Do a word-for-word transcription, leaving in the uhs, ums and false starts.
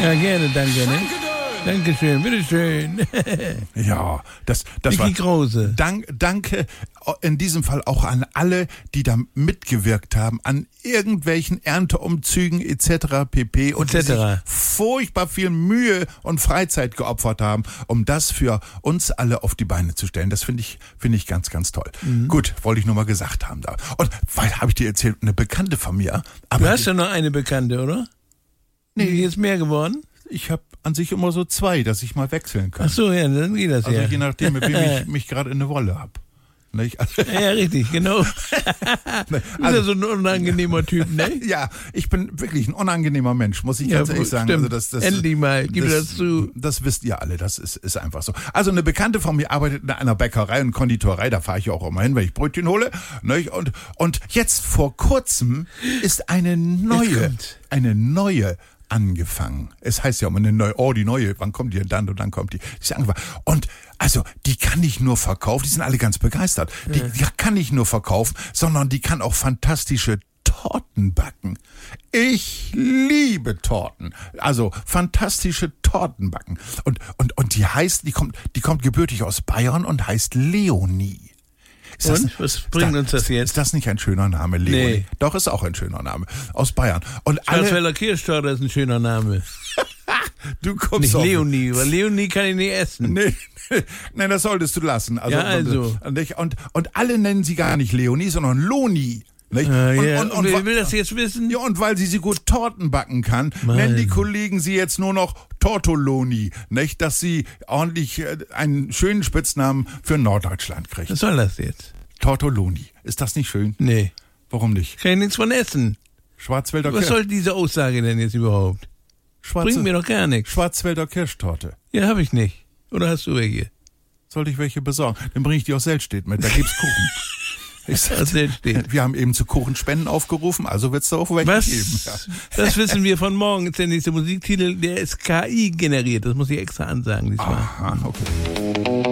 Ja, gerne, danke, ne? Dankeschön, bitteschön. Ja, das, das Micky war... Krause. Dank, danke in diesem Fall auch an alle, die da mitgewirkt haben, an irgendwelchen Ernteumzügen et cetera pp. Und et cetera. die sich furchtbar viel Mühe und Freizeit geopfert haben, um das für uns alle auf die Beine zu stellen. Das finde ich, finde ich ganz, ganz toll. Mhm. Gut, wollte ich nur mal gesagt haben. Da. Und weil habe ich dir erzählt, eine Bekannte von mir. Aber du hast ja noch eine Bekannte, oder? Nee. Ist jetzt mehr geworden? Ich habe an sich immer so zwei, dass ich mal wechseln kann. Ach so, ja, dann geht das also ja. Also je nachdem, mit wem ich mich gerade in eine Wolle habe. Ja, richtig, genau. Du bist also, ja so ein unangenehmer Typ, ne? Ja, ich bin wirklich ein unangenehmer Mensch, muss ich ja, ganz ehrlich sagen. Also das, das, Endlich mal, gib das, das zu. Das wisst ihr alle, das ist, ist einfach so. Also eine Bekannte von mir arbeitet in einer Bäckerei und Konditorei, da fahre ich auch immer hin, wenn ich Brötchen hole. Ne? Und, und jetzt vor kurzem ist eine neue, eine neue angefangen. Es heißt ja immer eine neue, oh, die neue, wann kommt die denn dann und dann kommt die. Die ist angefangen. Und also, die kann nicht nur verkaufen, die sind alle ganz begeistert. Die, ja. die kann nicht nur verkaufen, sondern die kann auch fantastische Torten backen. Ich liebe Torten. Also, fantastische Torten backen. Und, und, und die heißt, die kommt, die kommt gebürtig aus Bayern und heißt Leonie. Ist und? Das, was bringt da, uns das jetzt? Ist das nicht ein schöner Name, Leonie? Nee. Doch, ist auch ein schöner Name. Aus Bayern. Und Schwarzwälder Kirschtorte ist ein schöner Name. Du kommst nicht auf Leonie, weil Leonie kann ich nicht essen. Nee, nee, das solltest du lassen. Also, ja, also. Und, und, und alle nennen sie gar nicht Leonie, sondern Loni. Nicht? Ah, und, ja. und, und, und wer und, will das jetzt wissen? Ja, und weil sie sie gut Torten backen kann, Mann. nennen die Kollegen sie jetzt nur noch Tortoloni, nicht? Dass sie ordentlich äh, einen schönen Spitznamen für Norddeutschland kriegt. Was soll das jetzt? Tortoloni. Ist das nicht schön? Nee. Warum nicht? Kann ich nichts von essen. Schwarzwälder Was Kirsch. soll diese Aussage denn jetzt überhaupt? Schwarze, Bringt mir doch gar nichts. Schwarzwälder Kirschtorte. Ja, habe ich nicht. Oder hast du welche? Soll ich welche besorgen? Dann bringe ich die aus Seltstedt mit. Da gibt's Kuchen. Ich sag, wir haben eben zu Kuchenspenden aufgerufen, also wird es da auch welche Was? geben. Ja. Das wissen wir von morgen. Ist der nächste Musiktitel, der ist K I generiert. Das muss ich extra ansagen diesmal. Aha, okay.